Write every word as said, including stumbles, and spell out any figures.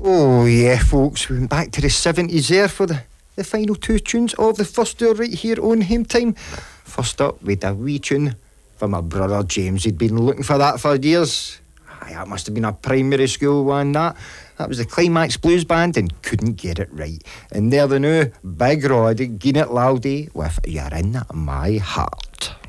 Oh yeah, folks, we went back to the seventies there for the, the final two tunes of the first hour right here on Home Time. First up, we had a wee tune for my brother James. He'd been looking for that for years. Aye, that must have been a primary school one, that. That was the Climax Blues Band and couldn't get it right. And there the new Big Rod, Geen It Loudy with You're In My Heart.